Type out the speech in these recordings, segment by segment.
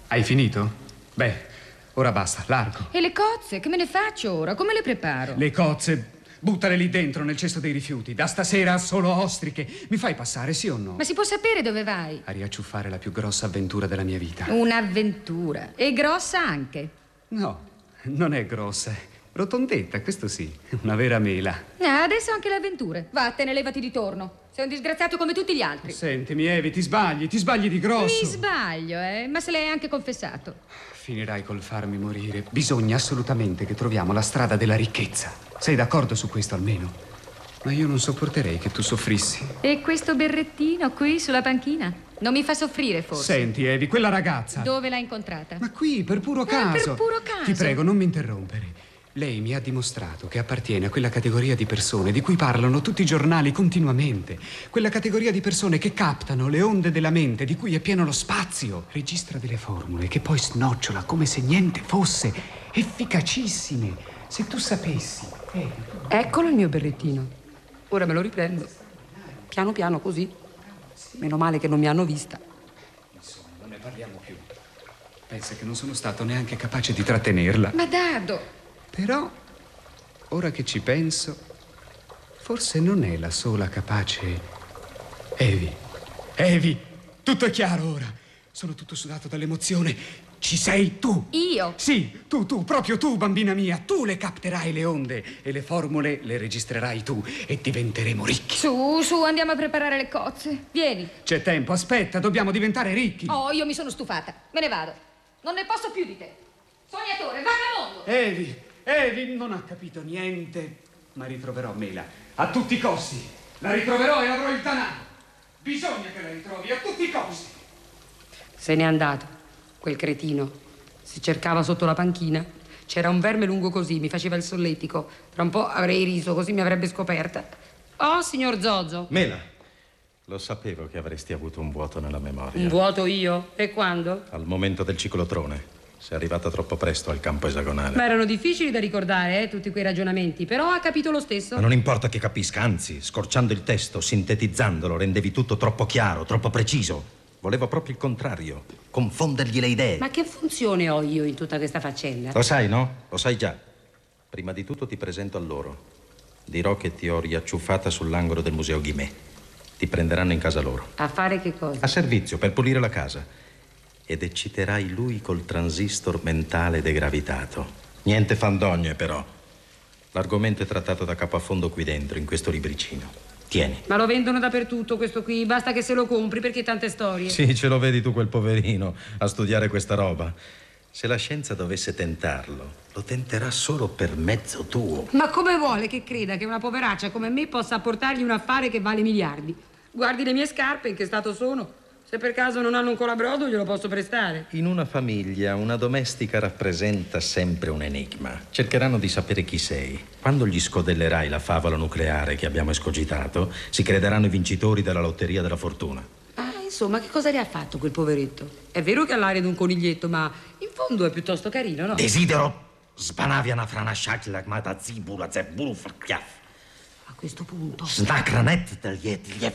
Hai finito? Beh, ora basta, largo. E le cozze? Che me ne faccio ora? Come le preparo? Le cozze, buttale lì dentro, nel cesto dei rifiuti. Da stasera solo ostriche. Mi fai passare, sì o no? Ma si può sapere dove vai? A riacciuffare la più grossa avventura della mia vita. Un'avventura. E grossa anche. No, non è grossa. Rotondetta, questo sì. Una vera mela. Adesso anche le avventure. Vattene, levati di torno. Sei un disgraziato come tutti gli altri. Sentimi, Evi, ti sbagli di grosso. Mi sbaglio, ma se l'hai anche confessato. Finirai col farmi morire. Bisogna assolutamente che troviamo la strada della ricchezza. Sei d'accordo su questo almeno? Ma io non sopporterei che tu soffrissi. E questo berrettino qui sulla panchina? Non mi fa soffrire, forse? Senti, Evi, quella ragazza... Dove l'hai incontrata? Ma qui, per puro caso. Per puro caso. Ti prego, non mi interrompere. Lei mi ha dimostrato che appartiene a quella categoria di persone di cui parlano tutti i giornali continuamente. Quella categoria di persone che captano le onde della mente, di cui è pieno lo spazio. Registra delle formule che poi snocciola come se niente fosse. Efficacissime. Se tu sapessi. Eccolo il mio berrettino. Ora me lo riprendo. Piano piano così. Meno male che non mi hanno vista. Insomma, non ne parliamo più. Pensa che non sono stato neanche capace di trattenerla. Ma Dado! Però, ora che ci penso, forse non è la sola capace... Evi, tutto è chiaro ora. Sono tutto sudato dall'emozione. Ci sei tu. Io? Sì, tu, proprio tu, bambina mia. Tu le capterai le onde e le formule le registrerai tu e diventeremo ricchi. Su, andiamo a preparare le cozze. Vieni. C'è tempo, aspetta, dobbiamo diventare ricchi. Oh, io mi sono stufata. Me ne vado. Non ne posso più di te. Sognatore, vagabondo. Evi non ha capito niente, ma ritroverò Mela a tutti i costi. La ritroverò e avrò il danaro. Bisogna che la ritrovi a tutti i costi. Se n'è andato, quel cretino. Si cercava sotto la panchina. C'era un verme lungo così, mi faceva il solletico. Tra un po' avrei riso, così mi avrebbe scoperta. Oh, signor Zozo. Mela, lo sapevo che avresti avuto un vuoto nella memoria. Un vuoto io? E quando? Al momento del ciclotrone. Sei arrivata troppo presto al campo esagonale. Ma erano difficili da ricordare, tutti quei ragionamenti. Però ha capito lo stesso. Ma non importa che capisca, anzi, scorciando il testo, sintetizzandolo, rendevi tutto troppo chiaro, troppo preciso. Volevo proprio il contrario, confondergli le idee. Ma che funzione ho io in tutta questa faccenda? Lo sai, no? Lo sai già. Prima di tutto ti presento a loro. Dirò che ti ho riacciuffata sull'angolo del Museo Guimet. Ti prenderanno in casa loro. A fare che cosa? A servizio, per pulire la casa. Ed ecciterai lui col transistor mentale degravitato. Niente fandonie, però. L'argomento è trattato da capo a fondo qui dentro, in questo libricino. Tieni. Ma lo vendono dappertutto questo qui, basta che se lo compri, perché tante storie. Sì, ce lo vedi tu quel poverino a studiare questa roba. Se la scienza dovesse tentarlo, lo tenterà solo per mezzo tuo. Ma come vuole che creda che una poveraccia come me possa portargli un affare che vale miliardi? Guardi le mie scarpe, in che stato sono. Se per caso non hanno un colabrodo, glielo posso prestare. In una famiglia, una domestica rappresenta sempre un enigma. Cercheranno di sapere chi sei. Quando gli scodellerai la favola nucleare che abbiamo escogitato, si crederanno i vincitori della lotteria della fortuna. Ah, insomma, che cosa le ha fatto quel poveretto? È vero che ha l'aria di un coniglietto, ma in fondo è piuttosto carino, no? Desidero sbanaviana franasciac mata zibula zebulu farchiaf. A questo punto. Snacranet taglieti, gli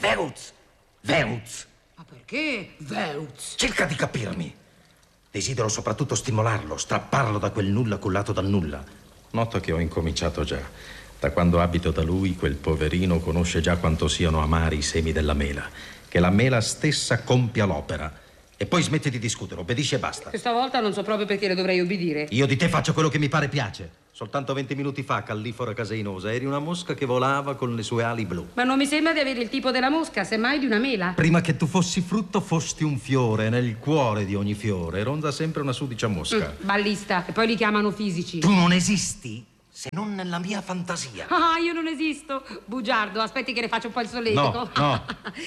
veuz. Ma perché Veuz? Cerca di capirmi. Desidero soprattutto stimolarlo, strapparlo da quel nulla cullato dal nulla. Noto che ho incominciato già. Da quando abito da lui, quel poverino conosce già quanto siano amari i semi della mela. Che la mela stessa compia l'opera. E poi smetti di discutere, obbedisci e basta. Questa volta non so proprio perché le dovrei obbedire. Io di te faccio quello che mi pare piace. Soltanto 20 minuti fa, callifora caseinosa, eri una mosca che volava con le sue ali blu. Ma non mi sembra di avere il tipo della mosca, semmai di una mela. Prima che tu fossi frutto, fosti un fiore. Nel cuore di ogni fiore ronda sempre una sudicia mosca. Ballista. E poi li chiamano fisici. Tu non esisti se non nella mia fantasia. Ah, io non esisto. Bugiardo, aspetti che le faccio un po' il solletico. No.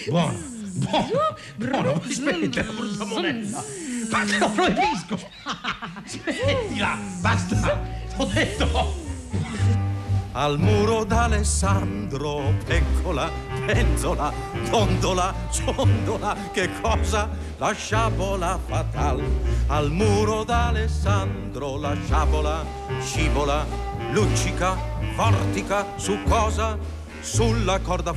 Buono. Smettila, brutta monella. Ma te lo proibisco. Smettila, basta. Ho detto. Al muro d'Alessandro, peccola, penzola, dondola, ciondola, che cosa? La sciabola fatal. Al muro d'Alessandro la sciabola scivola, luccica, vortica, su cosa? Sulla corda